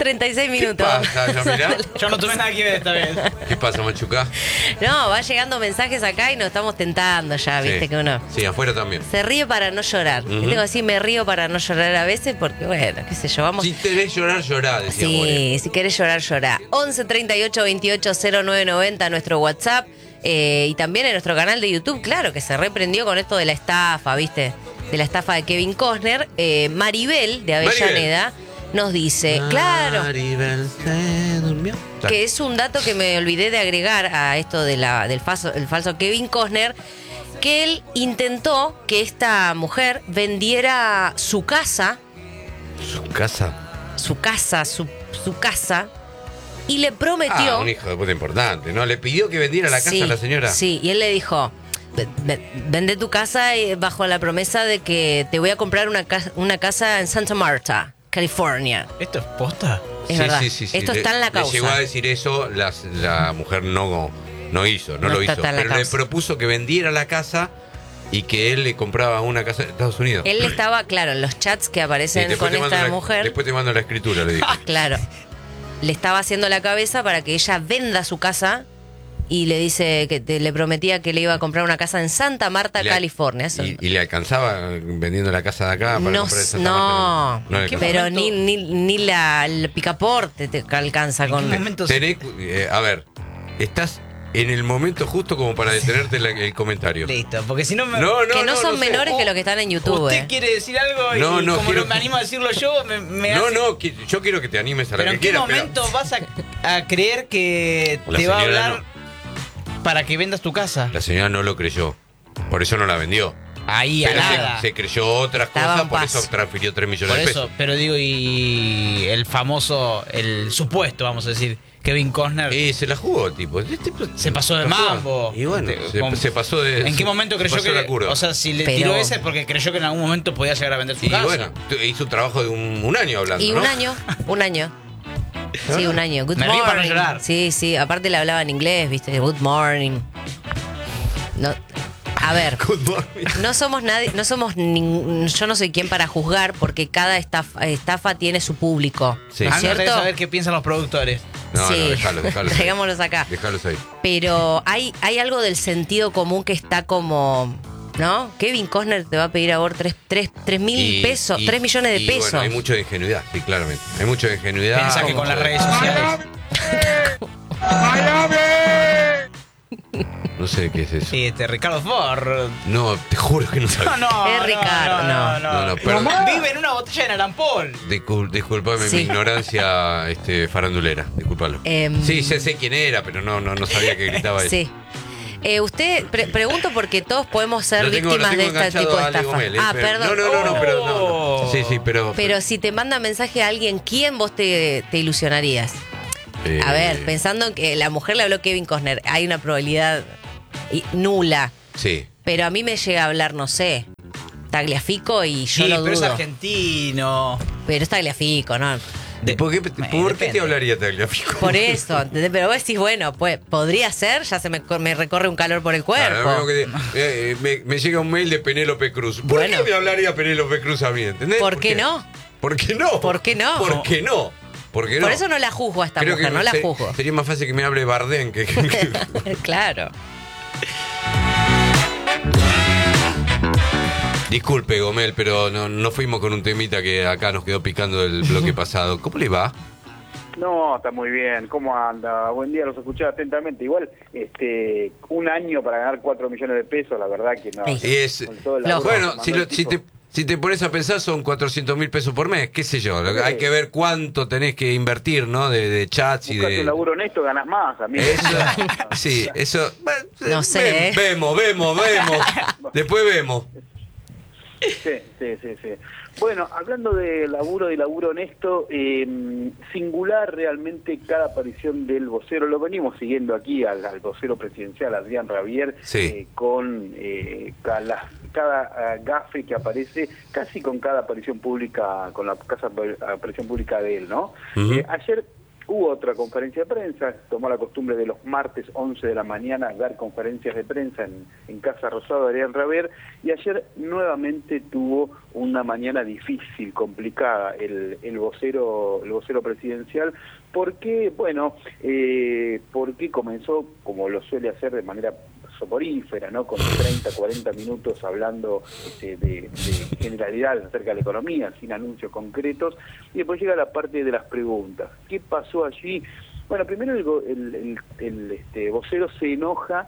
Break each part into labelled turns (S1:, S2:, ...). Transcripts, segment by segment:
S1: 36 minutos.
S2: ¿Qué pasa, Yamila?
S3: Yo no tuve nada que ver esta vez.
S2: ¿Qué pasa, Machuca?
S1: No, va llegando mensajes acá y nos estamos tentando ya, viste
S2: Sí.
S1: que uno
S2: Sí, afuera también.
S1: se ríe para no llorar. Yo tengo así, me río para no llorar a veces porque, bueno, qué sé yo, vamos.
S2: Si querés llorar, llorá, decía Moreno.
S1: Sí, si querés llorar, llorá. 11 38 28 0990, nuestro WhatsApp. Y también en nuestro canal de YouTube, claro, que se reprendió con esto de la estafa, ¿viste? De la estafa de Kevin Costner. Maribel, de Avellaneda, nos dice, claro,
S2: Maribel se durmió.
S1: que es un dato que me olvidé de agregar a esto de del falso Kevin Costner, que él intentó que esta mujer vendiera su casa,
S2: Su casa.
S1: su casa, y le prometió...
S2: Un hijo de puta importante, ¿no? Le pidió que vendiera la casa a la señora.
S1: Sí, y él le dijo, vende tu casa bajo la promesa de que te voy a comprar una casa en Santa Marta, California.
S3: ¿Esto es posta?
S1: Es verdad.
S2: Sí.
S1: Esto está en la causa.
S2: Le llegó a decir eso, la mujer no lo hizo.
S1: No está en la
S2: Pero le
S1: causa.
S2: propuso que vendiera la casa y que él le compraba una casa en Estados Unidos.
S1: Él estaba, claro, en los chats que
S2: Sí,
S1: aparecen
S2: después
S1: con
S2: te mando
S1: esta mujer,
S2: Después te mando la escritura, le dije.
S1: claro, le estaba haciendo la cabeza para que ella venda su casa y le dice que le prometía que le iba a comprar una casa en Santa Marta, California. Eso.
S2: Y le alcanzaba vendiendo la casa de acá para
S1: No,
S2: comprar en Santa
S1: no,
S2: Marta. No le alcanzaba.
S1: pero
S3: momento?
S1: ni el picaporte te alcanza
S3: ¿En
S1: con...
S3: qué momento
S2: A ver, estás en el momento justo como para detenerte el comentario.
S3: Listo, porque si no me...
S1: Que no son
S2: sé.
S1: menores que los que están en YouTube.
S3: Usted quiere decir algo y
S2: No,
S3: como
S2: quiero-
S3: no me animo a decirlo yo, me
S2: No,
S3: hace...
S2: no, yo quiero que te animes a
S3: Pero
S2: la
S3: ¿en
S2: que
S3: qué
S2: quieras.
S3: momento vas a creer que
S2: La
S3: te va a
S2: señora
S3: hablar para que vendas tu casa?
S2: La señora no lo creyó. Por eso no la vendió.
S3: Ahí, a
S2: Pero
S3: nada.
S2: se creyó otras
S1: Estaba
S2: cosas,
S1: en
S2: por
S1: paz.
S2: eso transfirió 3 millones
S3: Por
S2: de
S3: eso,
S2: pesos.
S3: pero digo, y el famoso, el supuesto, vamos a decir, Kevin Costner,
S2: Y se la jugó, tipo.
S3: se pasó de
S2: la jugó.
S3: mambo.
S2: Y bueno,
S3: Como-
S2: se pasó de.
S3: ¿En qué momento
S2: se
S3: creyó
S2: pasó
S3: que...
S2: la curva.
S3: O sea, si le
S1: Pero-
S3: tiró ese es porque creyó que en algún momento podía llegar a vender su
S2: y
S3: casa.
S2: bueno, hizo un trabajo de un año hablando,
S1: Y
S2: ¿no?
S1: un año. Sí, un año. Good
S3: Me río para no
S1: morning.
S3: llorar.
S1: Sí, aparte le hablaba en inglés, ¿viste? Good morning. No, a ver,
S2: Good morning.
S1: no somos nadie, yo no soy quien para juzgar porque cada estafa tiene su público,
S2: Sí.
S1: ¿no es
S3: A mí me gustaría
S1: cierto?
S3: saber qué piensan los productores.
S2: No,
S1: Sí.
S2: déjalos ahí.
S1: Traigámoslos acá.
S2: Déjalos ahí.
S1: Pero hay algo del sentido común que está como, ¿no? Kevin Costner te va a pedir a vos 3.000 pesos, 3 millones de pesos.
S2: Bueno, hay mucho de ingenuidad, sí, claramente. Hay mucho de ingenuidad.
S3: Piensa que con las redes sociales...
S2: No sé qué es eso.
S3: Sí, Ricardo Ford.
S2: No, te juro que no sabía.
S1: Es Ricardo,
S2: No, perdón.
S3: Vive en una botella de Narampol.
S2: Disculpame
S1: Sí.
S2: mi ignorancia farandulera, disculpalo. Sí, sé quién era, pero no sabía que gritaba eso.
S1: Sí. Usted, pregunto porque todos podemos ser
S2: Lo tengo
S1: víctimas de este
S2: enganchado
S1: tipo de
S2: a Ale
S1: estafa.
S2: Gomel,
S1: Ah, perdón.
S2: No, pero no. Sí, pero...
S1: Pero si te manda mensaje a alguien, ¿quién vos te ilusionarías? A ver, pensando en que la mujer le habló a Kevin Costner, hay una probabilidad nula.
S2: Sí.
S1: Pero a mí me llega a hablar, no sé, Tagliafico y yo
S3: Sí,
S1: lo
S3: pero es
S1: dudo.
S3: argentino.
S1: Pero es Tagliafico, ¿no?
S2: ¿Por qué
S3: depende.
S2: te hablaría Tagliafico?
S1: Por eso, ¿entendés? Pero vos decís, bueno, pues podría ser, ya se me recorre un calor por el cuerpo.
S2: Claro, me llega un mail de Penélope Cruz. ¿Por
S1: Bueno.
S2: qué me hablaría Penélope Cruz a mí? ¿Entendés?
S1: ¿Por qué no?
S2: ¿Por qué no?
S1: ¿Por qué no?
S2: ¿Por qué no? ¿Por qué no?
S1: Por eso no la juzgo a esta
S2: Creo
S1: mujer,
S2: que
S1: no la juzgo.
S2: Sería más fácil que me hable Bardem que...
S1: Claro.
S2: Disculpe, Gomel, pero no fuimos con un temita que acá nos quedó picando el bloque pasado. ¿Cómo le va?
S4: No, está muy bien. ¿Cómo anda? Buen día, los escuché atentamente. Igual, un año para ganar 4 millones de pesos, la verdad que no.
S1: Sí.
S2: Y es...
S4: Con todo el laburo
S2: Bueno,
S4: que mandó el tipo.
S2: si te pones a pensar, son 400.000 pesos por mes, qué sé yo.
S4: Sí.
S2: Hay que ver cuánto tenés que invertir, ¿no? De chats y
S4: Buscas
S2: de...
S4: un laburo honesto, ganas más, amigo.
S2: Eso, sí, eso...
S1: No sé, ¿eh?
S2: Vemos. Después vemos.
S4: Sí. Bueno, hablando de laburo honesto, singular realmente cada aparición del vocero. Lo venimos siguiendo aquí al vocero presidencial, Adrián Rabier,
S2: Sí.
S4: con cada gafe que aparece, casi con cada aparición pública, con la aparición pública de él, ¿no?
S2: Ujú.
S4: Ayer Hubo otra conferencia de prensa, tomó la costumbre de los martes 11 de la mañana dar conferencias de prensa en Casa Rosada de Adrián Rabier, y ayer nuevamente tuvo una mañana difícil, complicada, el vocero presidencial, porque, bueno, porque comenzó, como lo suele hacer, de manera soporífera, ¿no? Con 30, 40 minutos hablando de generalidades acerca de la economía, sin anuncios concretos, y después llega la parte de las preguntas. ¿Qué pasó allí? Bueno, primero el vocero se enoja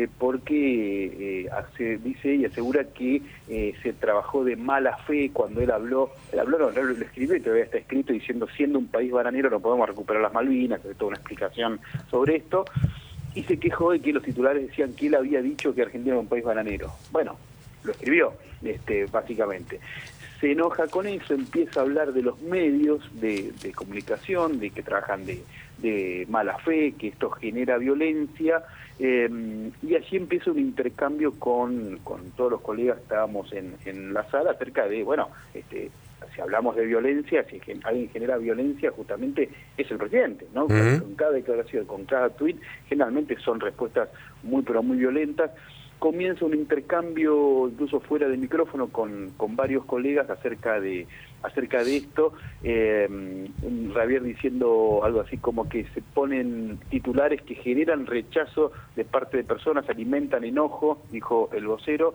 S4: porque dice y asegura que se trabajó de mala fe cuando él habló, no, lo escribió y todavía está escrito diciendo, siendo un país bananero no podemos recuperar las Malvinas, hay toda una explicación sobre esto. Y se quejó de que los titulares decían que él había dicho que Argentina era un país bananero. Bueno, lo escribió, básicamente. Se enoja con eso, empieza a hablar de los medios de comunicación, de que trabajan de mala fe, que esto genera violencia, y allí empieza un intercambio con todos los colegas que estábamos en la sala acerca de, bueno, si hablamos de violencia, si alguien genera violencia, justamente es el presidente, ¿no? Con cada declaración, con cada tuit, generalmente son respuestas muy, pero muy violentas. Comienza un intercambio, incluso fuera del micrófono, con varios colegas acerca de esto. Rabier diciendo algo así como que se ponen titulares que generan rechazo de parte de personas, alimentan enojo, dijo el vocero,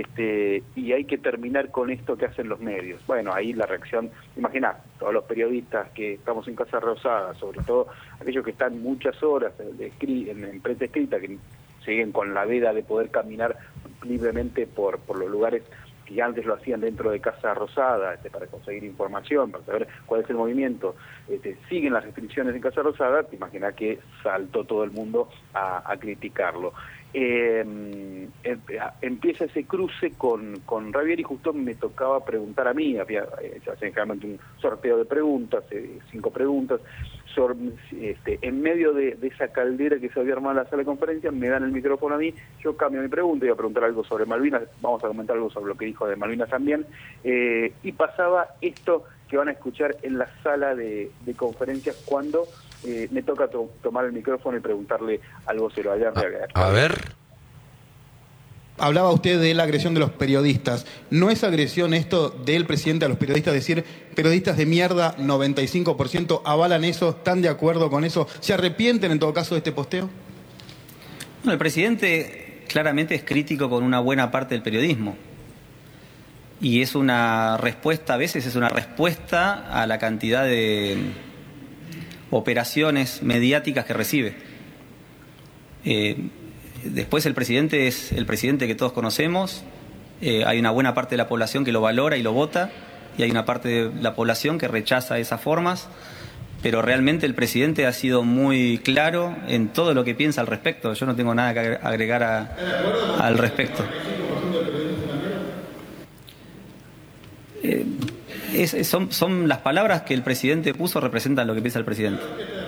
S4: y hay que terminar con esto que hacen los medios. Bueno, ahí la reacción, imagina, todos los periodistas que estamos en Casa Rosada, sobre todo aquellos que están muchas horas en prensa escrita, que siguen con la veda de poder caminar libremente por los lugares que antes lo hacían dentro de Casa Rosada, para conseguir información, para saber cuál es el movimiento, siguen las restricciones en Casa Rosada, te imaginas que saltó todo el mundo a criticarlo. Empieza ese cruce con Rabier y justo me tocaba preguntar a mí, se hace generalmente un sorteo de preguntas, 5 preguntas, en medio de esa caldera que se había armado en la sala de conferencias, me dan el micrófono a mí, yo cambio mi pregunta, iba a preguntar algo sobre Malvinas, vamos a comentar algo sobre lo que dijo de Malvinas también, y pasaba esto que van a escuchar en la sala de conferencias cuando me toca tomar el micrófono y preguntarle al vocero.
S2: A ver.
S5: Hablaba usted de la agresión de los periodistas. ¿No es agresión esto del presidente a los periodistas? Decir, periodistas de mierda, 95%, ¿avalan eso? ¿Están de acuerdo con eso? ¿Se arrepienten en todo caso de este posteo?
S6: Bueno, el presidente claramente es crítico con una buena parte del periodismo. Y es una respuesta, a veces es una respuesta a la cantidad de operaciones mediáticas que recibe. Después el presidente es el presidente que todos conocemos, hay una buena parte de la población que lo valora y lo vota, y hay una parte de la población que rechaza esas formas, pero realmente el presidente ha sido muy claro en todo lo que piensa al respecto. Yo no tengo nada que agregar al respecto. Son las palabras que el presidente puso, representan lo que piensa el presidente.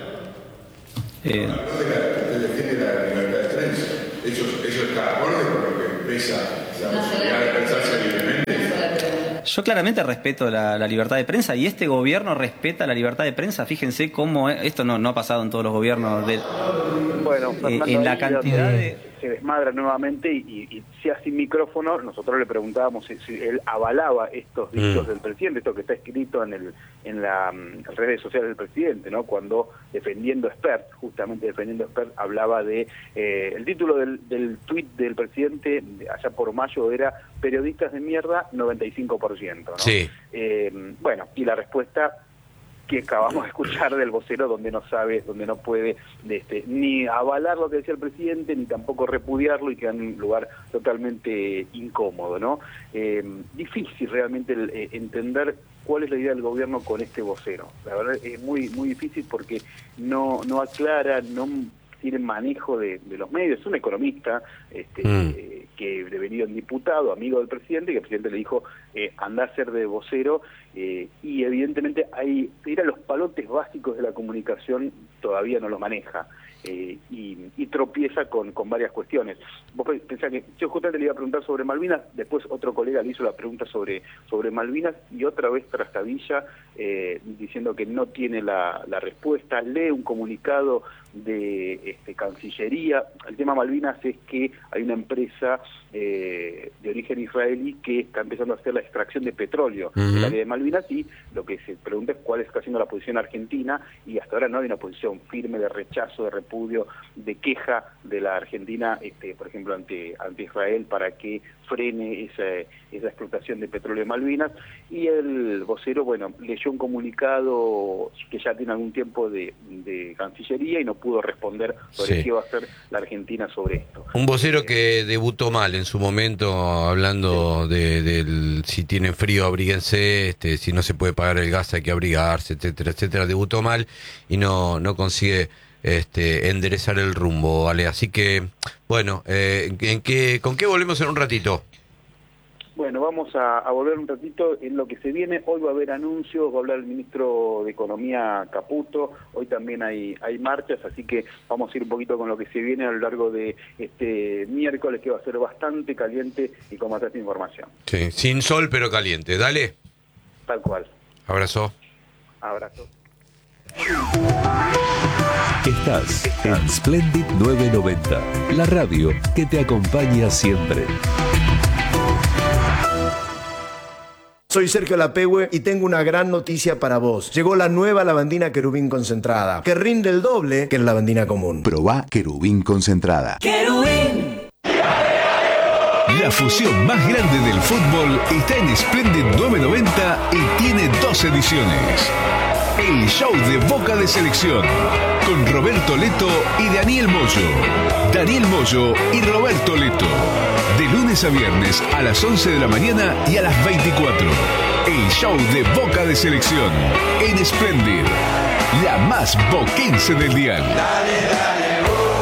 S6: Yo claramente respeto la libertad de prensa y este gobierno respeta la libertad de prensa. Fíjense cómo esto no ha pasado en todos los gobiernos.
S4: Bueno, Fernando,
S6: en la cantidad
S4: se desmadra nuevamente y ya sin micrófono nosotros le preguntábamos si él avalaba estos dichos del presidente, esto que está escrito en las redes sociales del presidente, ¿no? Cuando defendiendo justamente defendiendo Expert, hablaba de el título del tuit del presidente allá por mayo era periodistas de mierda 95%, ¿no?
S2: Sí.
S4: Bueno, y la respuesta que acabamos de escuchar del vocero, donde no sabe, donde no puede ni avalar lo que decía el presidente, ni tampoco repudiarlo, y queda en un lugar totalmente incómodo, ¿no? Difícil realmente entender cuál es la idea del gobierno con este vocero. La verdad es muy muy difícil porque no aclara, no tiene manejo de los medios. Es un economista que devenido en diputado, amigo del presidente, que el presidente le dijo andá a ser de vocero, y evidentemente eran los palotes básicos de la comunicación, todavía no lo maneja. Y tropieza con varias cuestiones. Vos pensás que yo justamente le iba a preguntar sobre Malvinas, después otro colega le hizo la pregunta sobre Malvinas, y otra vez Trastabilla diciendo que no tiene la respuesta, lee un comunicado de Cancillería. El tema Malvinas es que hay una empresa de origen israelí que está empezando a hacer la extracción de petróleo en el área de Malvinas, y lo que se pregunta es cuál está siendo la posición argentina, y hasta ahora no hay una posición firme de rechazo, de repudio, de queja de la Argentina, por ejemplo, ante Israel, para que frene esa explotación de petróleo en Malvinas. Y el vocero, leyó un comunicado que ya tiene algún tiempo de Cancillería y no pudo responder sobre qué va a hacer la Argentina sobre esto.
S2: Un vocero que debutó mal en su momento, hablando del si tienen frío, abríguense, si no se puede pagar el gas hay que abrigarse, etcétera, etcétera. Debutó mal y no consigue enderezar el rumbo, ¿vale? Así que, ¿con qué volvemos en un ratito?
S4: Bueno, vamos a volver un ratito en lo que se viene. Hoy va a haber anuncios, va a hablar el ministro de Economía Caputo, hoy también hay marchas, así que vamos a ir un poquito con lo que se viene a lo largo de este miércoles, que va a ser bastante caliente y con bastante información.
S2: Sí, sin sol pero caliente, dale.
S4: Tal cual.
S2: Abrazo.
S4: Abrazo.
S7: Estás en Splendid 990, la radio que te acompaña siempre.
S8: Soy Sergio Lapehue y tengo una gran noticia para vos. Llegó la nueva lavandina Querubín concentrada, que rinde el doble que la lavandina común.
S9: Probá Querubín concentrada.
S7: ¡Querubín! La fusión más grande del fútbol está en Splendid 990 y tiene 2 ediciones. El show de Boca de Selección, con Roberto Leto y Daniel Moyo. Daniel Moyo y Roberto Leto. De lunes a viernes a las 11 de la mañana y a las 24. El show de Boca de Selección en Splendid, la más boquense del dial.
S10: Dale, dale,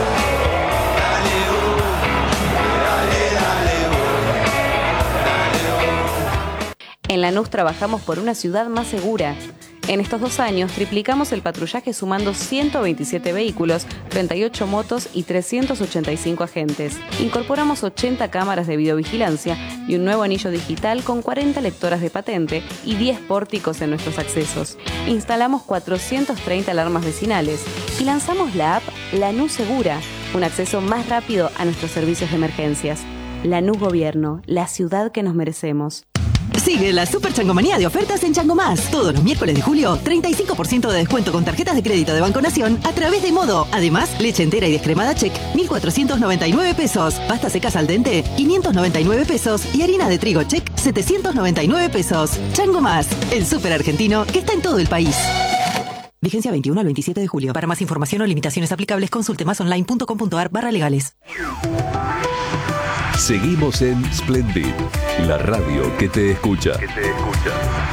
S11: En Lanús trabajamos por una ciudad más segura. En estos 2 años triplicamos el patrullaje sumando 127 vehículos, 38 motos y 385 agentes. Incorporamos 80 cámaras de videovigilancia y un nuevo anillo digital con 40 lectoras de patente y 10 pórticos en nuestros accesos. Instalamos 430 alarmas vecinales y lanzamos la app Lanús Segura, un acceso más rápido a nuestros servicios de emergencias. Lanús Gobierno, la ciudad que nos merecemos.
S12: Sigue la Super Changomanía de ofertas en Chango Más. Todos los miércoles de julio, 35% de descuento con tarjetas de crédito de Banco Nación a través de Modo. Además, leche entera y descremada Check, 1.499 pesos. Pasta secas al dente, 599 pesos. Y harina de trigo Check, 799 pesos. Chango Más, el súper argentino que está en todo el país. Vigencia 21 al 27 de julio. Para más información o limitaciones aplicables, consulte masonline.com.ar/legales.
S7: Seguimos en Splendid, la radio que te escucha.